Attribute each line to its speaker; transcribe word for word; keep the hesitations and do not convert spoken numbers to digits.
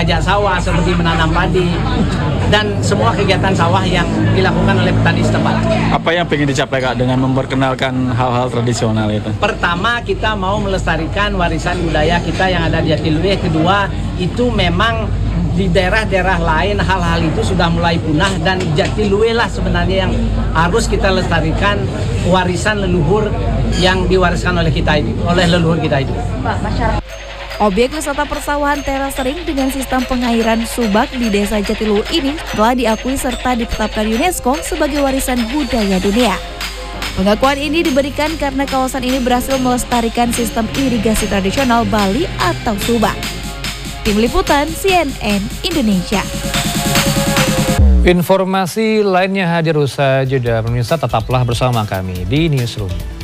Speaker 1: membajak sawah seperti menanam padi dan semua kegiatan sawah yang dilakukan oleh petani setempat.
Speaker 2: Apa yang ingin dicapai Kak dengan memperkenalkan hal-hal tradisional itu?
Speaker 1: Pertama, kita mau melestarikan warisan budaya kita yang ada di Jatiluwe. Kedua, itu memang di daerah-daerah lain hal-hal itu sudah mulai punah, dan Jatiluwe lah sebenarnya yang harus kita lestarikan warisan leluhur yang diwariskan oleh kita itu, oleh leluhur kita itu.
Speaker 3: Objek wisata persawahan teras ring dengan sistem pengairan subak di Desa Jatiluwe ini telah diakui serta ditetapkan UNESCO sebagai warisan budaya dunia. Pengakuan ini diberikan karena kawasan ini berhasil melestarikan sistem irigasi tradisional Bali atau subak. Tim Liputan C N N Indonesia.
Speaker 4: Informasi lainnya hadir usai jeda, pemirsa tetaplah bersama kami di Newsroom.